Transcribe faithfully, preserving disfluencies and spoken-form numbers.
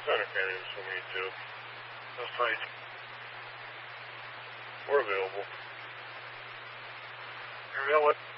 Center Canyon swim meet too. That's tight. We're available. You're available.